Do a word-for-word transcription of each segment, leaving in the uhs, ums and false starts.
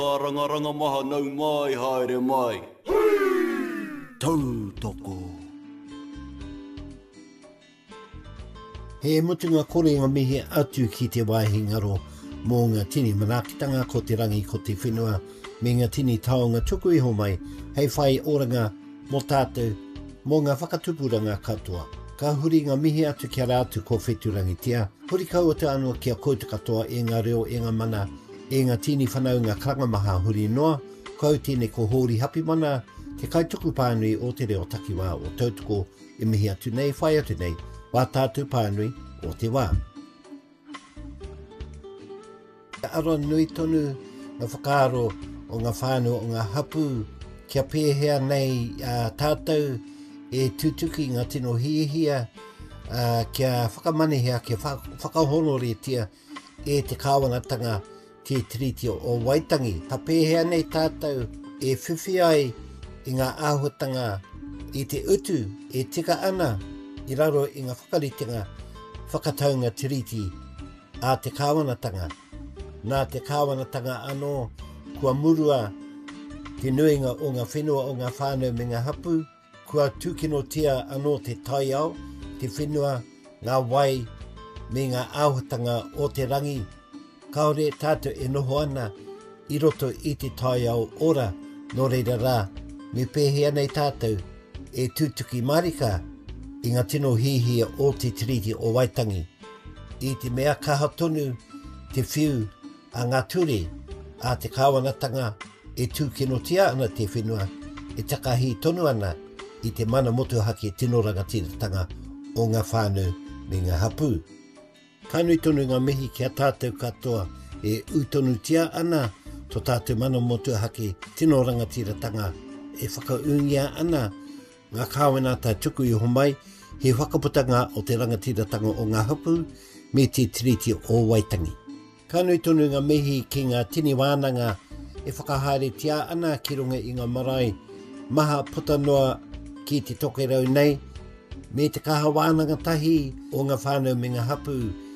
Rangaranga maha nau mai haere mai. Tau toko. He mutunga kore ngā mihi atu ki te waihi ngaro mō ngā tini manakitanga ko te rangi ko te whenua me ngā tini taonga tuku iho mai hei whai oranga mō tātou mō ngā whakatupuranga katoa. Ka huri ngā mihi atu kia rātu ko wheturangitia. Huri kau te anua kia koutu katoa e ngā reo e ngā mana e ngā tini whanau ngā karangamaha huri noa. Kau tēne ko hōri hapi mana te kaituku pānui o te reo takiwā o tautuko e mihi atu nei whai atu nei wā tātou pānui o te wā. Aroa nui tonu ngā whakaaro o ngā whānau o ngā hapu kia pēhea nei uh, tātou e tutuki ngā tino hiehia uh, kia whakamanehea kia whakahonoretia e te kāwanatanga te tiriti o Waitangi. Ka pēhea nei tātou e whiwhi ai i ngā āhuatanga i te utu e tika ana i raro i ngā whakaritenga whakataunga tiriti a te kāwanatanga. Nā te kāwanatanga anō kua murua te nuinga o ngā whenua o ngā whānau me ngā hapu, kua tūkinotia anō te taiao, te whenua, ngā wai me ngā āhuatanga o te rangi. Kaore tātou e noho ana i roto i te taiao ora no reira rā. Me pēhea nei tātou e tūtuki marika i ngā tino hihia o te tiriti o Waitangi. I te mea kaha tonu te whiu a ngā ture a te kāwanatanga e tūkinotia ana te whenua e takahi tonu ana i te mana motu hake tino rangatiratanga o ngā whānau me ngā hapu. Kānui tonu ngā mihi kia tātou katoa e utonu tia ana to tātou mana motu hake tino rangatiratanga e whakaungia ana ngā kāwenata tuku i homai he whakaputanga o te rangatiratanga o ngā hapu me te tiriti o Waitangi. Kānui tonu ngā mihi ki ngā tini wānanga e whakahaere tia ana ki runga i ngā marae maha puta noa ki te tokerau nei me te kaha wānanga tahi o ngā whānau me ngā hapu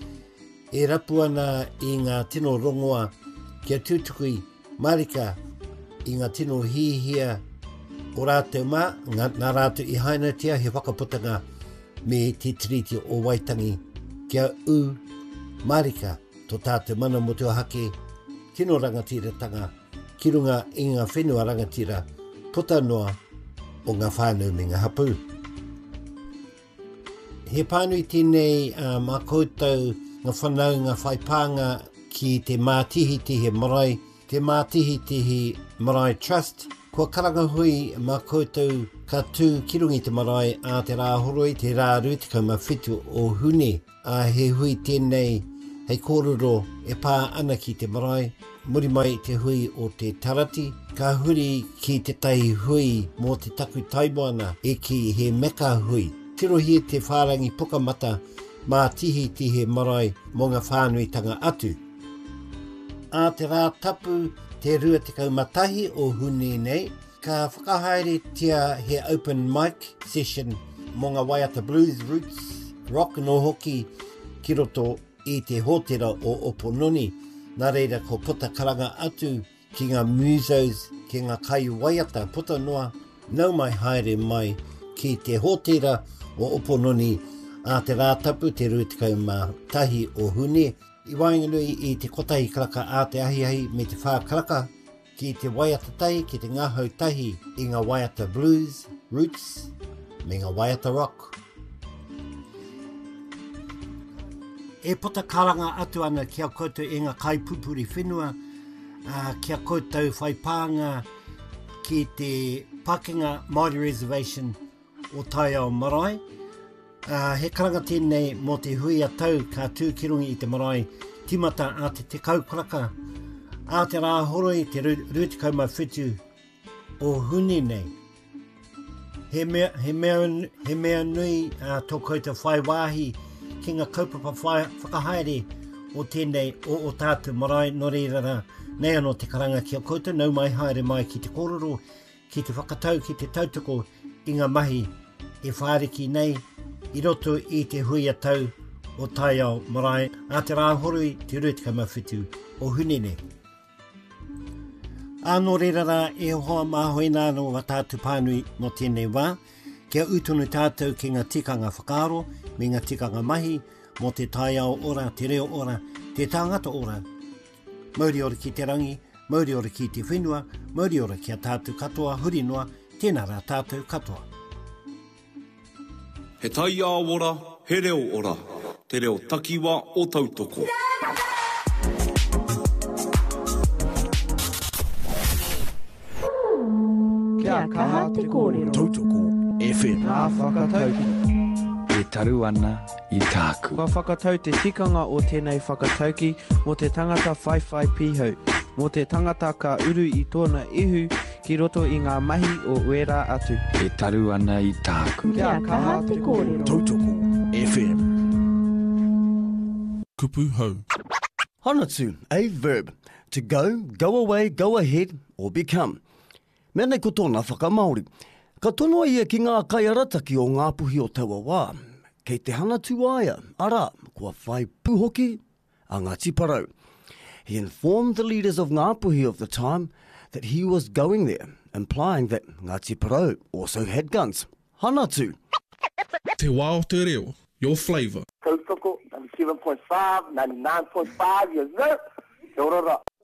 e rapu ana i ngā tino rongoa kia tūtukui marika i ngā tino hihia o rātou mā, ngā rātou i hainatia he whakaputanga me te tiriti o Waitangi kia u marika to tātou mana motu hake tino rangatiratanga ki runga i ngā whenua rangatira puta noa o ngā whānau me ngā hapu. He pānui tēnei uh, mā koutou ngā whanau ngā whaipanga ki te mātihitihi marae, te mātihitihi marae trust. Kua karangahui mā koutou ka tū ki rungi te marae a te rāhoroi te rā rutikau ma whitu o hune. A he hui tēnei hei kōrero e pā ana ki te marae, muri mai te hui o te tarati. Ka huri ki te tai hui mō te taku taimoana e ki he meka hui. Tirohi te whārangi pukamata mā tihi tihe marae mō ngā whānuitanga atu. A te rā tapu te rua te kaumatahi o hune nei, ka whakahaere tia he open mic session mō ngā Waiata Blues Roots Rock no hoki ki roto i te hōtera o Opononi. Nā reira ko puta karanga atu ki ngā musos, ki ngā kai Waiata puta noa, nau mai haere mai ki te hōtera o Opononi a te rātapu te rutikau mā tahi o hune. I wainganui i te kotahi karaka a te ahiahi me te whā karaka ki te Waiata tahi, ki te ngāhau tahi i ngā Waiata Blues Roots me ngā Waiata Rock. E puta karanga atu ana kia koutou e ngā kaipupuri whenua, uh, kia koutou whaipanga ki te Pakenga Māori Reservation o Taiao Marae. Uh, he karanga tēnei mō te hui a tau ka tū ki rungi i te marae timata a te te kaukaraka a te rā horoi te rutikau mai whitu o hune nei. He mea, he mea, he mea nui uh, tō koutou whai wāhi ki ngā kaupapa whai whakahaere o tēnei o, o tātou marae no reira rā. Nei anō te karanga kia koutou nau mai haere mai ki te kōrero, ki te whakatau, ki te tautoko i ngā mahi e whāriki nei i roto i te hui a tau o Taiao Marae a te rāhorui te rutika mawhitu o Hunene. Anō rerara e hoa māhoina no wa tātu pānui no tēnei wā, kia utunu tātou ki ngā tikanga whakaaro, me ngā tikanga mahi, mo te taiao ora, te reo ora, te tāngata ora. Mauri ora ki te rangi, mauri ora ki te whenua, mauri ora ki a tātou katoa, huri noa, tēnā rā tātou katoa. He taiao ora, he reo ora, te reo takiwa o tautoko. Kia kaha te kōrero. Tautoko F M. Nā whakatauki. E taru ana i tāku. Ka whakatau te tikanga o tēnei whakatauki mo te tangata whaiwhai pihau. Mo te tangata ka uru i tōna ihu ki roto i ngā mahi o wera atu. E taru ana i tāku. Kia kaha te kōrero. Tautoko F M. Kupu hau. Hanatu, a verb. To go, go away, go ahead, or become. Mea nei ko tōna whakamaori. Ka tonoa ia ki ngā kaiarataki o ngā puhi o taua wā. Kei te hanatu aia, ara, kua whai puhoki a Ngāti Parau. He informed the leaders of Ngā Puhi of the time that he was going there, implying that Ngāti Parau also had guns. Hanatu. Te wā o te reo, your flavour. Tautoko, ninety-seven point five, ninety-nine point five, yes sir. Kia ora ra.